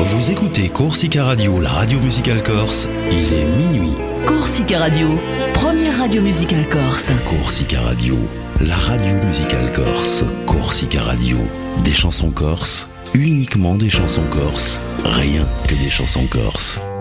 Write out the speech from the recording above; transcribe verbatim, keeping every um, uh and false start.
Vous écoutez Corsica Radio, la radio musicale corse. Il est minuit. Corsica Radio, première radio musicale corse. Corsica Radio, la radio musicale corse. Corsica Radio, des chansons corses, uniquement des chansons corses, rien que des chansons corses.